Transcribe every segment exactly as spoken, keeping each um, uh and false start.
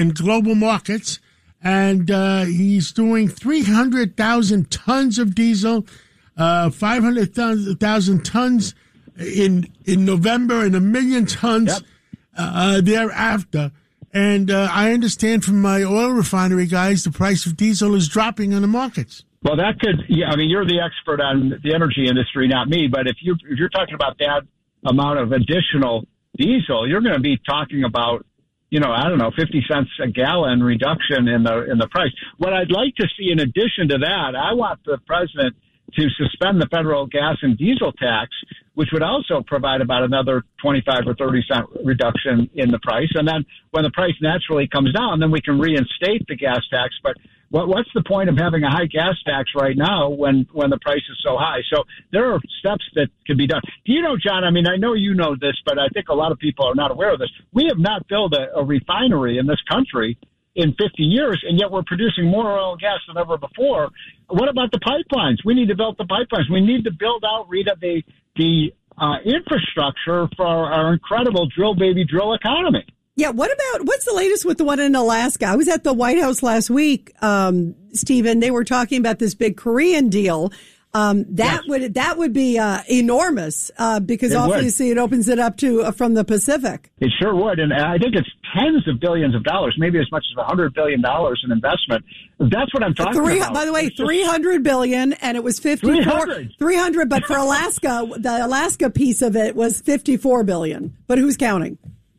in global markets, and uh, he's doing three hundred thousand tons of diesel, uh, five hundred thousand tons in in November, and a million tons yep. uh, thereafter. And uh, I understand from my oil refinery guys, the price of diesel is dropping on the markets. Well, that could, yeah, I mean, you're the expert on the energy industry, not me. But if you if you're talking about that amount of additional diesel, you're going to be talking about, you know, I don't know, fifty cents a gallon reduction in the in the price. What I'd like to see in addition to that, I want the president to suspend the federal gas and diesel tax, which would also provide about another twenty-five or thirty cent reduction in the price. And then when the price naturally comes down, then we can reinstate the gas tax. But what, what's the point of having a high gas tax right now when, when the price is so high? So there are steps that can be done. Do you know, John, I mean, I know you know this, but I think a lot of people are not aware of this. We have not built a, a refinery in this country in fifty years, and yet we're producing more oil and gas than ever before. What about the pipelines? We need to build the pipelines. We need to build out, Rita, the, the uh, infrastructure for our, our incredible drill, baby, drill economy. Yeah, what about, what's the latest with the one in Alaska? I was at the White House last week, um, Stephen. They were talking about this big Korean deal. Um, that yes. would that would be uh, enormous uh, because it obviously would. it opens it up to uh, from the Pacific. It sure would, and I think it's tens of billions of dollars, maybe as much as a hundred billion dollars in investment. That's what I'm talking Three, about. By the way, three hundred billion, and it was fifty-four. Three hundred, but for Alaska, the Alaska piece of it was fifty-four billion. But who's counting?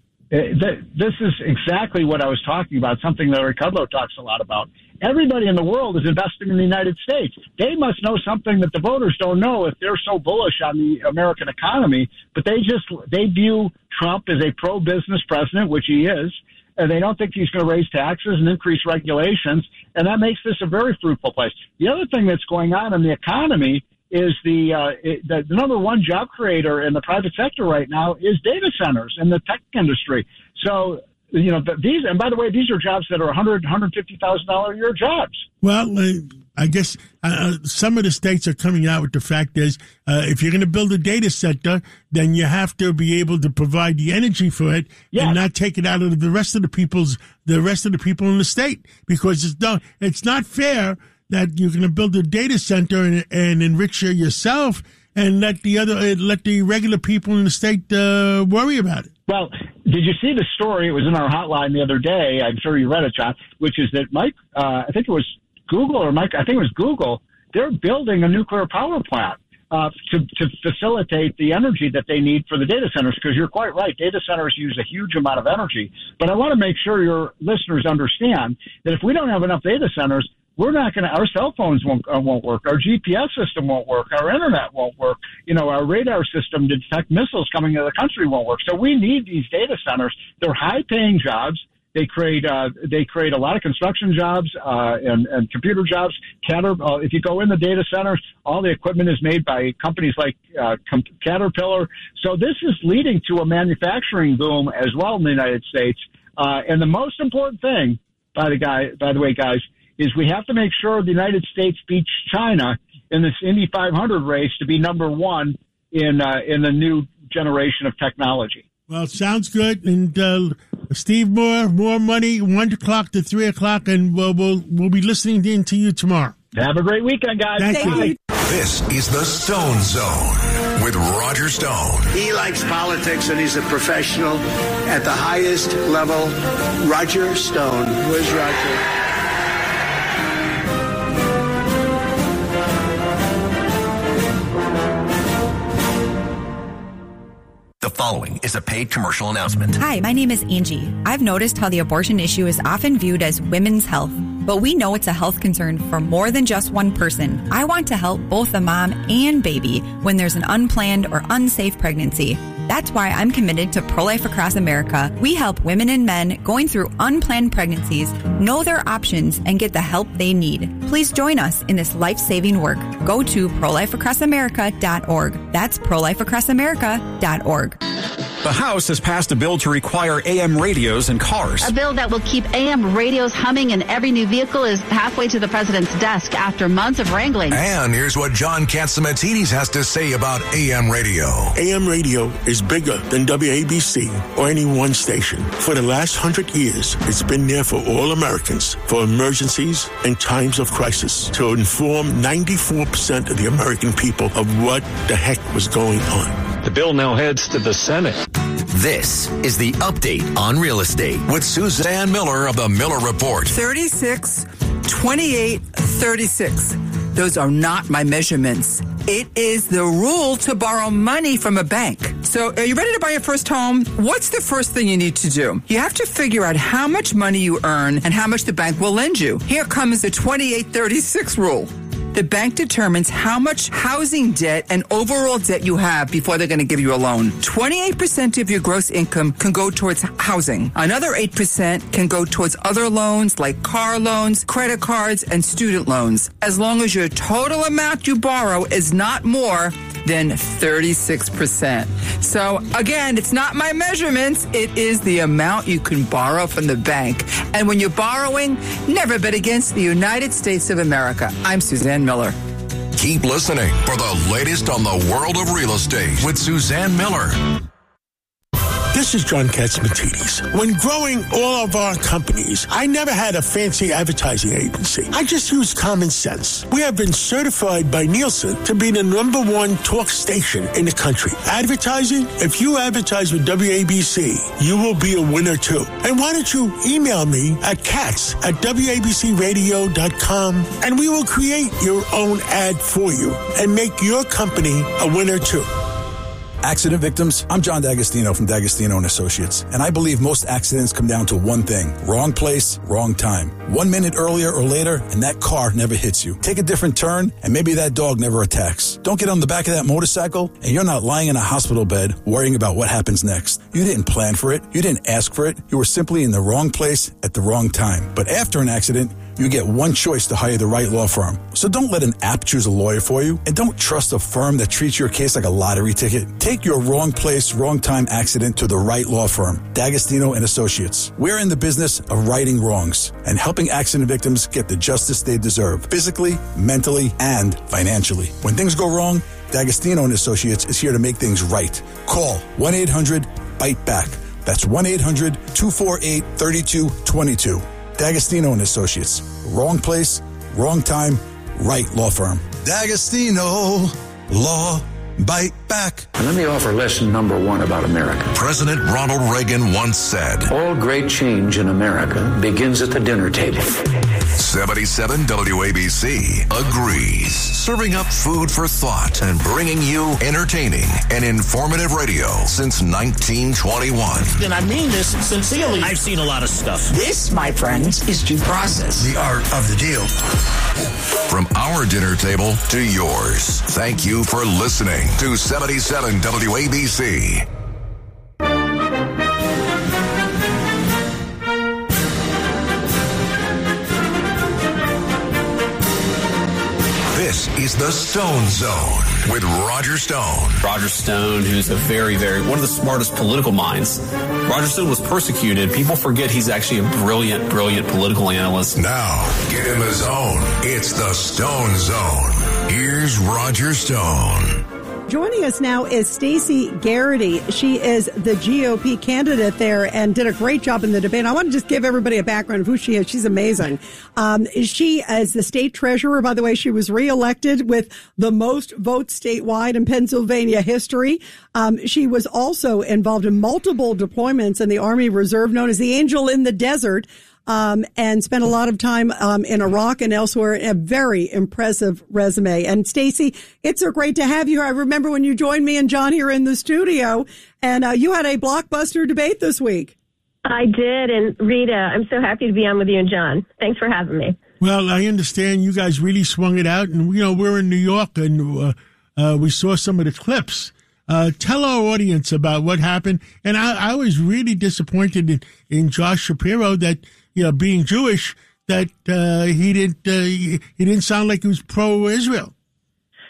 This is exactly what I was talking about, something Larry Kudlow talks a lot about. Everybody in the world is investing in the United States. They must know something that the voters don't know if they're so bullish on the American economy, but they just, they view Trump as a pro-business president, which he is, and they don't think he's going to raise taxes and increase regulations, and that makes this a very fruitful place. The other thing that's going on in the economy is the, uh, it, the the number one job creator in the private sector right now is data centers in the tech industry. So, you know, these, and by the way, these are jobs that are one hundred thousand dollars, one hundred fifty thousand dollars a year jobs. Well, uh, I guess uh, some of the states are coming out with the fact is uh, if you're going to build a data center, then you have to be able to provide the energy for it yes. and not take it out of the rest of the people's, the rest of the people in the state, because it's not, it's not fair that you're going to build a data center and, and enrich it yourself and let the other, uh, let the regular people in the state uh, worry about it. Well, did you see the story? It was in our hotline the other day. I'm sure you read it, John, which is that Mike, uh, I think it was Google or Mike, I think it was Google. They're building a nuclear power plant uh, to, to facilitate the energy that they need for the data centers, because you're quite right. Data centers use a huge amount of energy. But I want to make sure your listeners understand that if we don't have enough data centers, we're not going to, our cell phones won't, uh, won't work. Our G P S system won't work. Our internet won't work. You know, our radar system to detect missiles coming into the country won't work. So we need these data centers. They're high paying jobs. They create, uh, they create a lot of construction jobs, uh, and, and computer jobs. Caterpillar, uh, if you go in the data centers, all the equipment is made by companies like, uh, Caterpillar. So this is leading to a manufacturing boom as well in the United States. Uh, and the most important thing, by the guy, by the way, guys, is we have to make sure the United States beats China in this Indy five hundred race to be number one in uh, in the new generation of technology. Well, sounds good. And uh, Steve Moore, more money, one o'clock to three o'clock, and we'll we'll, we'll be listening in to you tomorrow. Have a great weekend, guys. Thank, Thank you. you. This is the Stone Zone with Roger Stone. He likes politics and he's a professional at the highest level. Roger Stone. Where's Roger? The following is a paid commercial announcement. Hi, my name is Angie. I've noticed how the abortion issue is often viewed as women's health, but we know it's a health concern for more than just one person. I want to help both the mom and baby when there's an unplanned or unsafe pregnancy. That's why I'm committed to Pro-Life Across America. We help women and men going through unplanned pregnancies know their options and get the help they need. Please join us in this life-saving work. Go to pro life across america dot org. That's pro life across america dot org. The House has passed a bill to require A M radios in cars. A bill that will keep A M radios humming in every new vehicle is halfway to the president's desk after months of wrangling. And here's what John Catsimatidis has to say about A M radio. A M radio is bigger than W A B C or any one station. For the last hundred years, it's been there for all Americans, for emergencies and times of crisis, to inform ninety-four percent of the American people of what the heck was going on. The bill now heads to the Senate. This is the Update on Real Estate with Suzanne Miller of the Miller Report. thirty-six, twenty-eight, thirty-six. Those are not my measurements. It is the rule to borrow money from a bank. So are you ready to buy your first home? What's the first thing you need to do? You have to figure out how much money you earn and how much the bank will lend you. Here comes the twenty-eight thirty-six rule. The bank determines how much housing debt and overall debt you have before they're going to give you a loan. twenty-eight percent of your gross income can go towards housing. Another eight percent can go towards other loans like car loans, credit cards, and student loans, as long as your total amount you borrow is not more than thirty-six percent. So again, it's not my measurements. It is the amount you can borrow from the bank. And when you're borrowing, never bet against the United States of America. I'm Suzanne Miller. Keep listening for the latest on the world of real estate with Suzanne Miller. This is John Catsimatidis. When growing all of our companies, I never had a fancy advertising agency. I just used common sense. We have been certified by Nielsen to be the number one talk station in the country. Advertising? If you advertise with W A B C, you will be a winner too. And why don't you email me at cats at W A B C radio dot com and we will create your own ad for you and make your company a winner too. Accident victims, I'm John D'Agostino from D'Agostino and Associates, and I believe most accidents come down to one thing: wrong place, wrong time. One minute earlier or later, and that car never hits you. Take a different turn, and maybe that dog never attacks. Don't get on the back of that motorcycle, and you're not lying in a hospital bed worrying about what happens next. You didn't plan for it. You didn't ask for it. You were simply in the wrong place at the wrong time. But after an accident, you get one choice to hire the right law firm. So don't let an app choose a lawyer for you, and don't trust a firm that treats your case like a lottery ticket. Take your wrong place, wrong time accident to the right law firm, D'Agostino and Associates. We're in the business of righting wrongs and helping accident victims get the justice they deserve, physically, mentally, and financially. When things go wrong, D'Agostino and Associates is here to make things right. Call one eight hundred bite back. That's one eight hundred two four eight three two two two. D'Agostino and Associates. Wrong place, wrong time, right law firm. D'Agostino Law Bite Back. Let me offer lesson number one about America. President Ronald Reagan once said, all great change in America begins at the dinner table. seventy-seven W A B C agrees. Serving up food for thought and bringing you entertaining and informative radio since nineteen twenty-one. And I mean this sincerely. I've seen a lot of stuff. This, my friends, is due process. The art of the deal. From our dinner table to yours. Thank you for listening to seventy-seven W A B C. This is the Stone Zone with Roger Stone. Roger Stone, who's a very, very, one of the smartest political minds. Roger Stone was persecuted. People forget he's actually a brilliant, brilliant political analyst. Now, get in the zone. It's the Stone Zone. Here's Roger Stone. Joining us now is Stacey Garrity. She is the G O P candidate there and did a great job in the debate. I want to just give everybody a background of who she is. She's amazing. Um, she is the state treasurer. By the way, she was reelected with the most votes statewide in Pennsylvania history. Um, she was also involved in multiple deployments in the Army Reserve, known as the Angel in the Desert. Um, and spent a lot of time um, in Iraq and elsewhere. A very impressive resume. And Stacey, it's so great to have you here. I remember when you joined me and John here in the studio, and uh, you had a blockbuster debate this week. I did, and Rita, I'm so happy to be on with you and John. Thanks for having me. Well, I understand you guys really swung it out, and you know we're in New York, and uh, uh, we saw some of the clips. Uh, tell our audience about what happened. And I, I was really disappointed in, in Josh Shapiro that, you know, being Jewish, that uh, he didn't uh, he, he didn't sound like he was pro-Israel.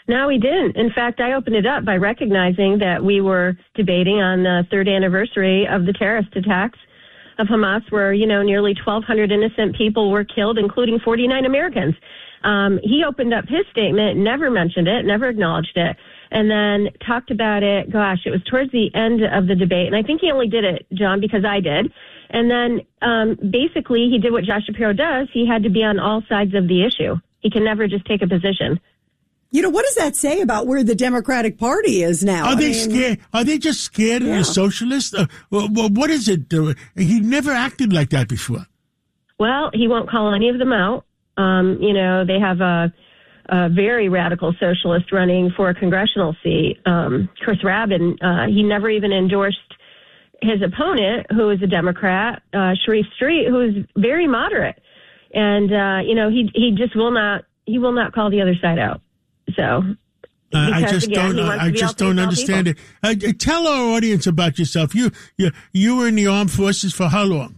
No, we didn't. In fact, I opened it up by recognizing that we were debating on the third anniversary of the terrorist attacks of Hamas, where, you know, nearly twelve hundred innocent people were killed, including forty-nine Americans. Um, he opened up his statement, never mentioned it, never acknowledged it, and then talked about it. Gosh, it was towards the end of the debate. And I think he only did it, John, because I did. And then um, basically he did what Josh Shapiro does. He had to be on all sides of the issue. He can never just take a position. You know, what does that say about where the Democratic Party is now? Are I they mean, scared? Are they just scared yeah. of the socialists? Uh, well, what is it? Uh, he never acted like that before. Well, he won't call any of them out. Um, you know, they have a, a very radical socialist running for a congressional seat, um, Chris Rabin. Uh, he never even endorsed his opponent, who is a Democrat, uh, Sharif Street, who is very moderate. And, uh, you know, he he just will not, he will not call the other side out. So, uh, I just again, don't. I just don't understand it. Uh, tell our audience about yourself. You, you, you were in the armed forces for how long?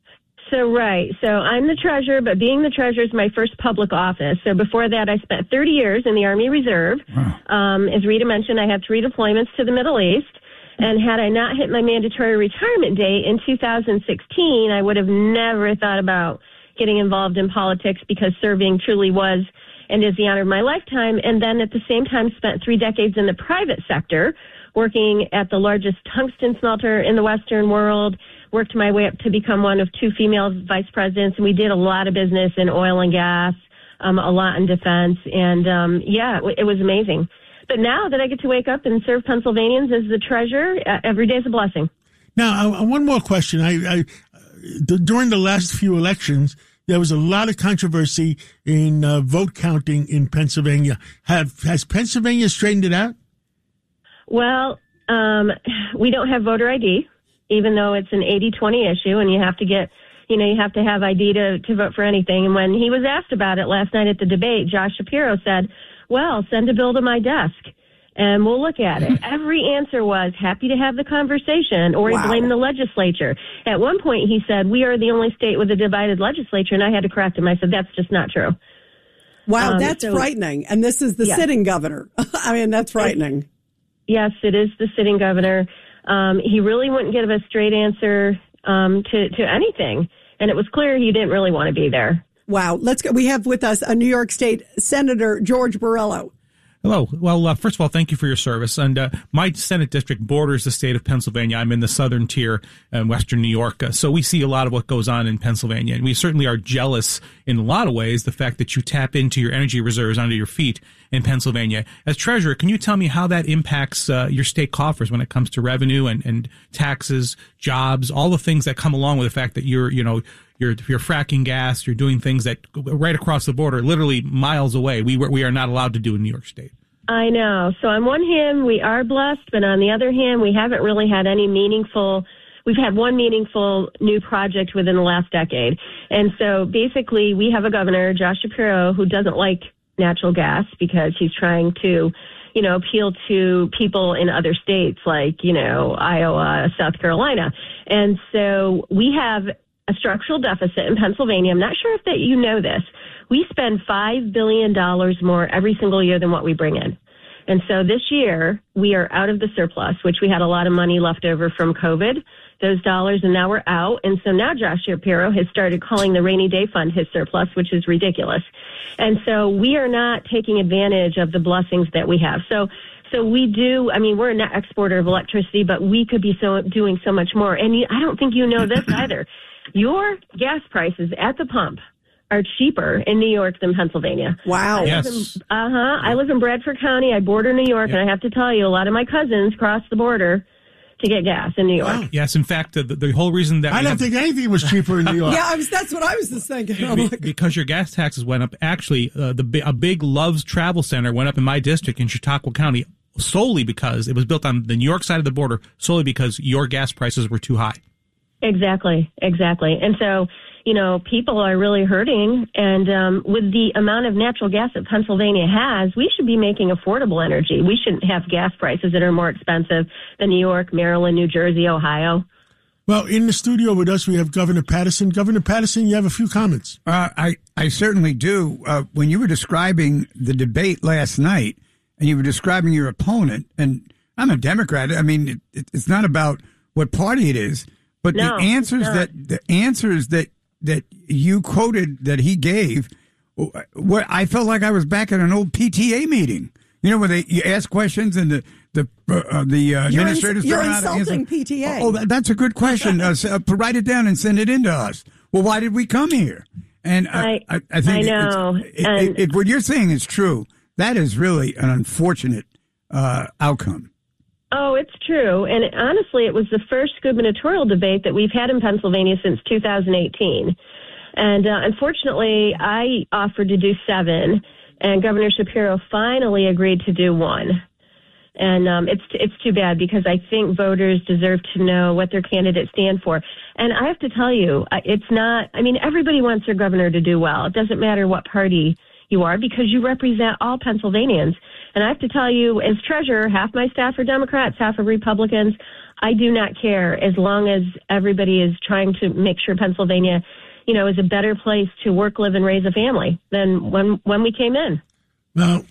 So right. So I'm the treasurer, but being the treasurer is my first public office. So before that, I spent thirty years in the Army Reserve. Wow. Um, as Rita mentioned, I had three deployments to the Middle East. And had I not hit my mandatory retirement date in two thousand sixteen, I would have never thought about getting involved in politics, because serving truly was and is the honor of my lifetime. And then at the same time spent three decades in the private sector, working at the largest tungsten smelter in the Western world, worked my way up to become one of two female vice presidents. And we did a lot of business in oil and gas, um, a lot in defense. And, um, yeah, it, it was amazing. But now that I get to wake up and serve Pennsylvanians as the treasurer, uh, every day is a blessing. Now, uh, one more question. I, I uh, during the last few elections, there was a lot of controversy in uh, vote counting in Pennsylvania. Have has Pennsylvania straightened it out? Well, um, we don't have voter I D, even though it's an eighty twenty issue, and you have to get, you know, you have to have I D to, to vote for anything. And when he was asked about it last night at the debate, Josh Shapiro said, well, send a bill to my desk and we'll look at it. Every answer was happy to have the conversation, or wow. he blamed the legislature. At one point he said, we are the only state with a divided legislature, and I had to correct him. I said, that's just not true. Wow, um, that's so, frightening. And this is the yes. sitting governor. I mean, that's frightening. Yes, it is the sitting governor. Um, he really wouldn't give a straight answer um, to, to anything. And it was clear he didn't really want to be there. Wow. Let's go. We have with us a New York State Senator, George Borrello. Hello. Well, uh, first of all, thank you for your service. And uh, my Senate district borders the state of Pennsylvania. I'm in the southern tier in western New York. Uh, so we see a lot of what goes on in Pennsylvania. And we certainly are jealous in a lot of ways, the fact that you tap into your energy reserves under your feet in Pennsylvania. As treasurer, can you tell me how that impacts uh, your state coffers when it comes to revenue and, and taxes, jobs, all the things that come along with the fact that you're, you know, You're, you're fracking gas, you're doing things that right across the border, literally miles away, we we are not allowed to do in New York State. I know. So on one hand, we are blessed, but on the other hand, we haven't really had any meaningful, we've had one meaningful new project within the last decade. And so basically we have a governor, Josh Shapiro, who doesn't like natural gas because he's trying to, you know, appeal to people in other states like, you know, Iowa, South Carolina. And so we have a structural deficit in Pennsylvania. I'm not sure if that you know this. We spend five billion dollars more every single year than what we bring in. And so this year we are out of the surplus, which we had a lot of money left over from COVID, those dollars, and now we're out. And so now Josh Shapiro has started calling the rainy day fund his surplus, which is ridiculous. And so we are not taking advantage of the blessings that we have. So So we do, I mean, we're a net exporter of electricity, but we could be so doing so much more. And you, I don't think you know this either. Your gas prices at the pump are cheaper in New York than Pennsylvania. Wow. I yes. In, uh-huh. I live in Bradford County. I border New York, yep. and I have to tell you, a lot of my cousins cross the border to get gas in New York. Wow. Yes, in fact, the, the whole reason that I don't have, think anything was cheaper in New York. yeah, I was, that's what I was just thinking. Be, like, because your gas taxes went up. Actually, uh, the a big Love's Travel Center went up in my district in Chautauqua County solely because it was built on the New York side of the border, solely because your gas prices were too high. Exactly, exactly. And so, you know, people are really hurting. And um, with the amount of natural gas that Pennsylvania has, we should be making affordable energy. We shouldn't have gas prices that are more expensive than New York, Maryland, New Jersey, Ohio. Well, in the studio with us, we have Governor Paterson. Governor Paterson, you have a few comments. Uh, I, I certainly do. Uh, when you were describing the debate last night, and you were describing your opponent, and I'm a Democrat. I mean, it, it, it's not about what party it is, but no, the answers that the answers that that you quoted that he gave, what I felt like I was back at an old P T A meeting. You know, where they you ask questions and the the uh, the uh, you're administrators ins- you're turn out and insulting answer. P T A. Oh, that, that's a good question. uh, so, uh, write it down and send it in to us. Well, why did we come here? And I, I, I think I know. It's, it, it, it, what you're saying is true. That is really an unfortunate uh, outcome. Oh, it's true. And it, honestly, it was the first gubernatorial debate that we've had in Pennsylvania since two thousand eighteen. And uh, unfortunately, I offered to do seven, and Governor Shapiro finally agreed to do one. And um, it's it's too bad, because I think voters deserve to know what their candidates stand for. And I have to tell you, it's not, I mean, everybody wants their governor to do well. It doesn't matter what party you are, because you represent all Pennsylvanians. And I have to tell you, as treasurer, half my staff are Democrats, half are Republicans. I do not care, as long as everybody is trying to make sure Pennsylvania, you know, is a better place to work, live, and raise a family than when when we came in. Well,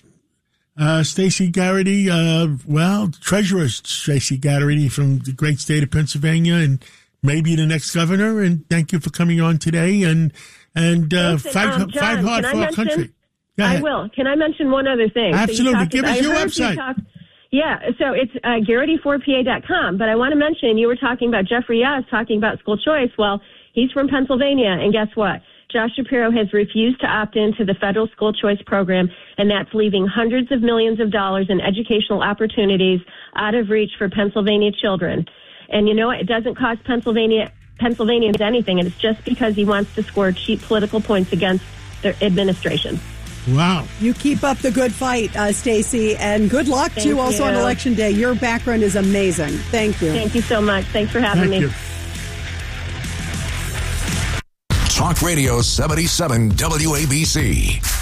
uh, Stacey Garrity, uh, well, Treasurer Stacey Garrity from the great state of Pennsylvania, and maybe the next governor. And thank you for coming on today. And and uh, Listen, fight, um, John, fight hard can for I our mention, country. Go ahead. I will. Can I mention one other thing? Absolutely. So you talked, Give us I your heard website. You talk, yeah, so it's uh, Garrity four P A dot com. But I want to mention, you were talking about Jeffrey Yass talking about school choice. Well, he's from Pennsylvania, and guess what? Josh Shapiro has refused to opt into the federal school choice program, and that's leaving hundreds of millions of dollars in educational opportunities out of reach for Pennsylvania children. And you know what? It doesn't cost Pennsylvania Pennsylvanians anything, and it's just because he wants to score cheap political points against their administration. Wow. You keep up the good fight, uh, Stacey, and good luck Thank to you also you. on Election Day. Your background is amazing. Thank you. Thank you so much. Thanks for having Thank me. you. Talk Radio seventy-seven W A B C.